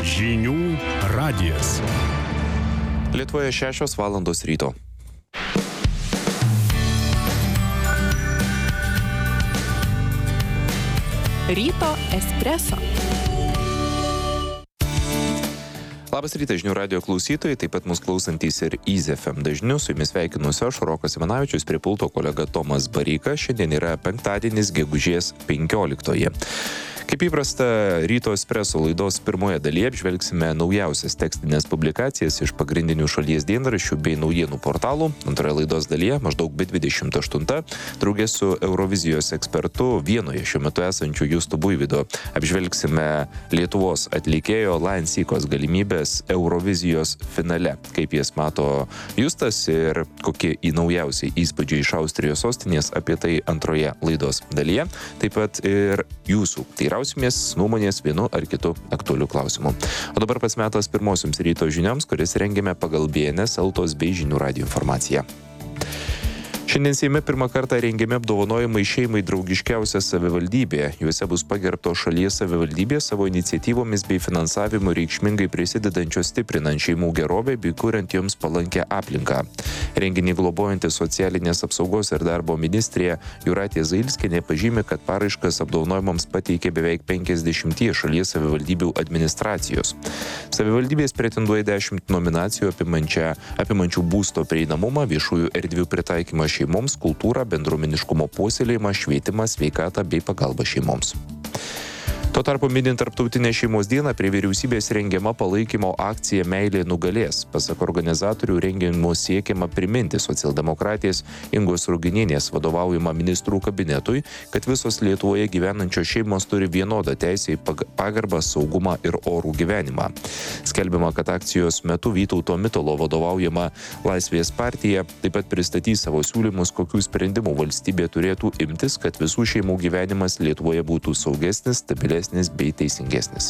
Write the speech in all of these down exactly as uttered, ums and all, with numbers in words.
Žinių radijas. Lietuvoje šešios valandos ryto. Ryto espreso. Labas rytas žinių radijo klausytojai, taip pat mus klausantys ir Easy F M dažniu. Su jumis sveikinuosi aš, Rokas Ivanavičius, prie pulto kolega Tomas Bareika. Šiandien yra penktadienis, gegužės penkioliktoji. Kaip įprasta, Ryto espreso laidos pirmoje dalyje apžvelgsime naujausias tekstinės publikacijas iš pagrindinių šalies dienraščių bei naujienų portalų. Antroje laidos dalyje, maždaug be dvidešimt aštuntą, draugė su Eurovizijos ekspertu Vienoje šiuo metu esančiu Justu Buivydu, apžvelgsime Lietuvos atlikėjo Lion Seek'os galimybės Eurovizijos finale. Kaip jas mato Justas ir kokie į naujausiai įspūdžiai iš Austrijos sostinės, apie tai antroje laidos dalyje. Taip pat ir jūsų teirausimės nuomonės vienu ar kitu aktualiu klausimu. O dabar pats metas pirmosioms ryto žinioms, kuris rengiame pagal B N S, Eltos bei Žinių radijo informaciją. Šiandien Seime pirmą kartą rengiami apdovanojimai šeimai draugiškiausia savivaldybė. Juose bus pagerbtos šalies savivaldybės savo iniciatyvomis bei finansavimu reikšmingai prisidedančios stiprinant šeimų gerovę bei kuriant joms palankę aplinką. Renginį globojanti socialinės apsaugos ir darbo ministrė Jūratė Zailskienė pažymi, kad paraiškas apdovanojimams pateikė beveik penkiasdešimties šalies savivaldybių administracijos. Savivaldybės pretenduoja dešimt nominacijų apimančią, apimančių būsto prieinamumą, viešųjų erdvių pritaikymą šeimoms, kultūrą, bendruomeniškumo puoselėjimą, švietimą, sveikatą bei pagalbą šeimoms. Tuo tarpu minint Tarptautinę šeimos dieną prie vyriausybės rengiama palaikymo akcija Meilė nugalės. Pasak organizatorių renginimo siekiama priminti socialdemokratės Ingos Ruginienės vadovaujamą ministrų kabinetui, kad visos Lietuvoje gyvenančios šeimos turi vienodą teisę į pagarbą, saugumą ir orų gyvenimą. Skelbiama, kad akcijos metu Vytauto Mitalo vadovaujama Laisvės partija taip pat pristatys savo siūlymus, kokių sprendimų valstybė turėtų imtis, kad visų šeimų gyvenimas Lietuvoje būtų saugesnis, stabilesnis bei teisingesnis.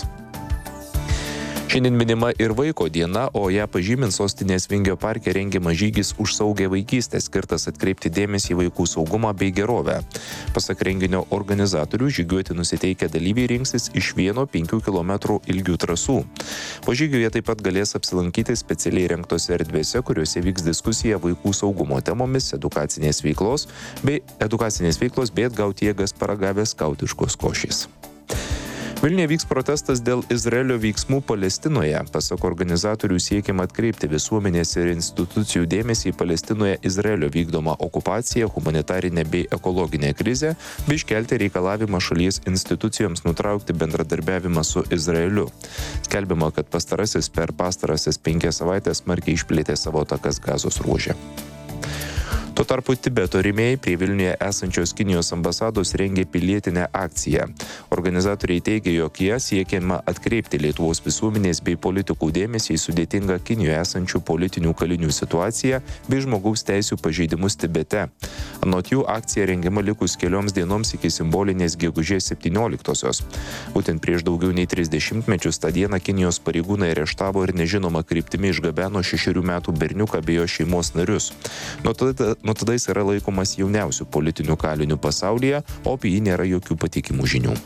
Šiandien minima ir vaiko diena, o ją pažymint sostinės Vingio parke rengiamas žygis už saugią vaikystę, skirtas atkreipti dėmesį į vaikų saugumą bei gerovę. Pasak renginio organizatorių, žygiuoti nusiteikę dalyviai rinksis iš vieno penkių kilometrų ilgių trasų. Po žygio jie taip pat galės apsilankyti specialiai rengtose erdvėse, kuriuose vyks diskusija vaikų saugumo temomis, edukacinės veiklos bei edukacinės veiklos bei atgauti jėgas paragavęs skautiškos košės. Vilniuje vyks protestas dėl Izraelio veiksmų Palestinoje. Pasak organizatorių siekiama atkreipti visuomenės ir institucijų dėmesį į Palestinoje Izraelio vykdomą okupaciją, humanitarinę bei ekologinę krizę, bei iškelti reikalavimą šalies institucijoms nutraukti bendradarbiavimą su Izraeliu. Skelbiama, kad pastarasis per pastarąsias penkias savaitės smarkiai išplėtė savo atakas Gazos ruože. Tuo tarpu Tibeto rėmėjai prie Vilniuje esančios Kinijos ambasados rengė pilietinę akciją. Organizatoriai teigia, jog jie siekiama atkreipti Lietuvos visuomenės bei politikų dėmesį į sudėtingą Kinijoje esančių politinių kalinių situaciją bei žmogaus teisių pažeidimus Tibete. Anot jų, akcija rengiama likus kelioms dienoms iki simbolinės gegužės septynioliktosios. Būtent prieš daugiau nei tris dešimtmečius tą dieną Kinijos pareigūnai areštavo ir nežinoma kryptimi išgabeno šešerių metų berniuką bei jo šeimos narius. Nuo tada Nuo tada jis yra laikomas jauniausių politinių kalinių pasaulyje, o apie jį nėra jokių patikimų žinių.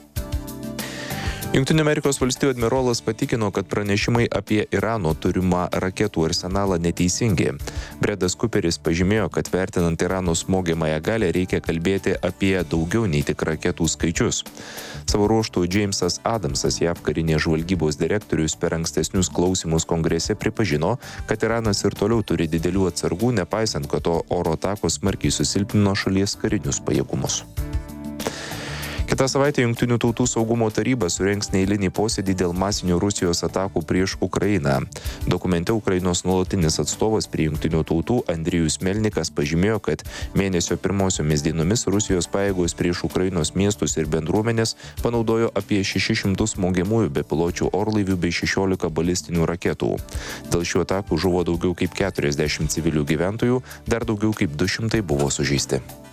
Jungtinių Amerikos valstijų admirolas patikino, kad pranešimai apie Irano turimą raketų arsenalą neteisingi. Bredas Cooperis pažymėjo, kad vertinant Irano smogiamąją galią reikia kalbėti apie daugiau nei tik raketų skaičius. Savo ruožtu Jamesas Adamsas, J A V karinės žvalgybos direktorius, per ankstesnius klausimus kongrese pripažino, kad Iranas ir toliau turi didelių atsargų, nepaisant, kad to oro atakos smarkiai susilpnino šalies karinius pajėgumus. Kitą savaitę Jungtinių tautų saugumo taryba surengs neeilinį posėdį dėl masinių Rusijos atakų prieš Ukrainą. Dokumente Ukrainos nuolatinis atstovas prie Jungtinių tautų Andrijus Melnikas pažymėjo, kad mėnesio pirmosiomis dienomis Rusijos pajėgos prieš Ukrainos miestus ir bendruomenės panaudojo apie šešis šimtus smogiamųjų bepiločių orlaivių bei šešiolika balistinių raketų. Dėl šių atakų žuvo daugiau kaip keturiasdešimt civilių gyventojų, dar daugiau kaip du šimtai buvo sužeisti.